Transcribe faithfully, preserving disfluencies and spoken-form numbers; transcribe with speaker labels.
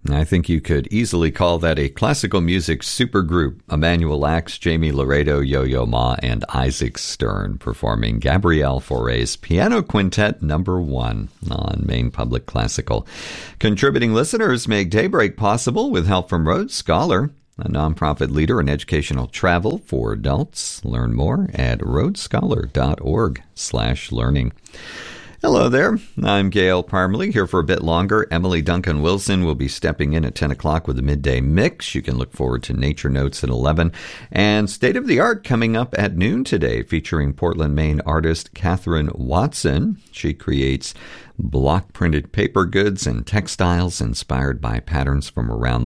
Speaker 1: I think you could easily call that a classical music supergroup. Emmanuel Axe, Jamie Laredo, Yo-Yo Ma, and Isaac Stern performing Gabrielle Fauré's Piano Quintet number one on Maine Public Classical. Contributing listeners make Daybreak possible with help from Rhodes Scholar, a nonprofit leader in educational travel for adults. Learn more at rhodescholar.org slash learning. Hello there. I'm Gail Parmalee, here for a bit longer. Emily Duncan Wilson will be stepping in at ten o'clock with a midday mix. You can look forward to Nature Notes at eleven. And State of the Art coming up at noon today, featuring Portland, Maine artist Catherine Watson. She creates block-printed paper goods and textiles inspired by patterns from around